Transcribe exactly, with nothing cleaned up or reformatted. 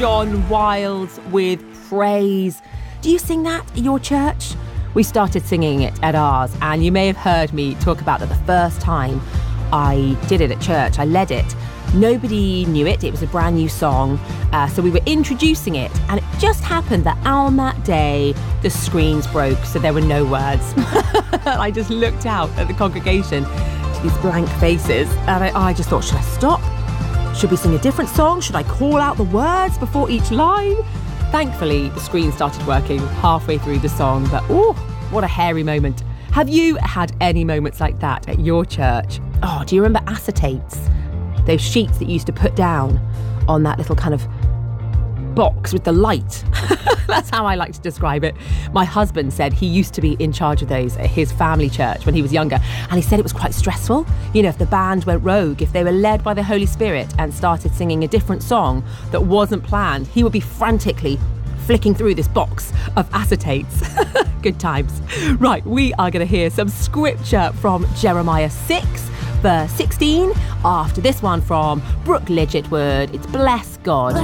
John Wilds with Praise. Do you sing that at your church? We started singing it at ours, and you may have heard me talk about that the first time I did it at church. I led it. Nobody knew it. It was a brand new song. Uh, so we were introducing it, and it just happened that on that day, the screens broke, so there were no words. I just looked out at the congregation to these blank faces, and I, I just thought, should I stop? Should we sing a different song? Should I call out the words before each line? Thankfully, the screen started working halfway through the song, but oh, what a hairy moment. Have you had any moments like that at your church? Oh, do you remember acetates? Those sheets that you used to put down on that little kind of box with the light. That's how I like to describe it. My husband said he used to be in charge of those at his family church when he was younger, and he said it was quite stressful. You know, if the band went rogue, if they were led by the Holy Spirit and started singing a different song that wasn't planned, he would be frantically flicking through this box of acetates. Good times. Right, we are going to hear some scripture from Jeremiah six, verse sixteen, after this one from Brooke Lidgettwood. It's Bless God.